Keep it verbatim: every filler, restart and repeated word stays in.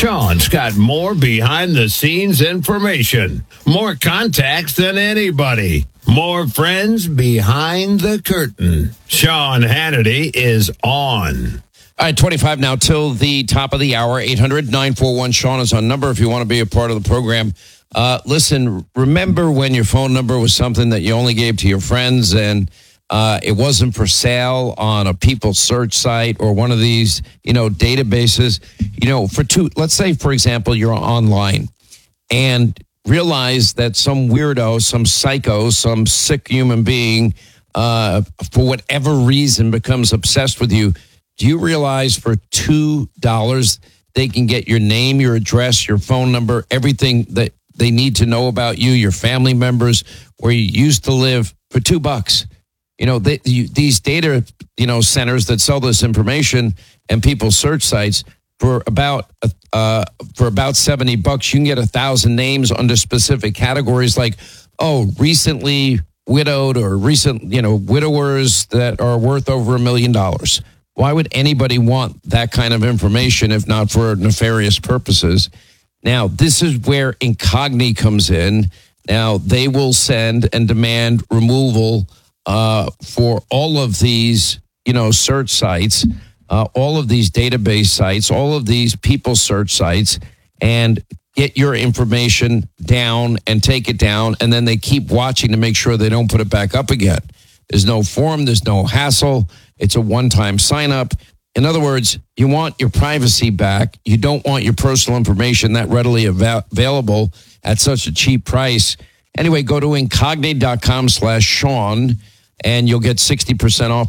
Sean's got more behind-the-scenes information, more contacts than anybody, more friends behind the curtain. Sean Hannity is on. All right, twenty-five now till the top of the hour. eight hundred nine four one Sean is our number if you want to be a part of the program. Uh, listen, remember when your phone number was something that you only gave to your friends and uh, it wasn't for sale on a people search site or one of these, you know, databases? You know, for two, let's say, for example, you're online and realize that some weirdo, some psycho, some sick human being, uh, for whatever reason, becomes obsessed with you. Do you realize for two dollars they can get your name, your address, your phone number, everything that they need to know about you, your family members, where you used to live for two bucks? You know, they, you, these data, you know, centers that sell this information and people search sites for about uh, for about seventy bucks, you can get a thousand names under specific categories like, oh, recently widowed or recent, you know, widowers that are worth over a million dollars. Why would anybody want that kind of information if not for nefarious purposes? Now, this is where Incogni comes in. Now, they will send and demand removal uh, for all of these, you know, search sites, uh, all of these database sites, all of these people search sites, and get your information down and take it down. And then they keep watching to make sure they don't put it back up again. There's no form. There's no hassle. It's a one-time sign-up. In other words, you want your privacy back. You don't want your personal information that readily av- available at such a cheap price. Anyway, go to incogni.com slash Sean, and you'll get sixty percent off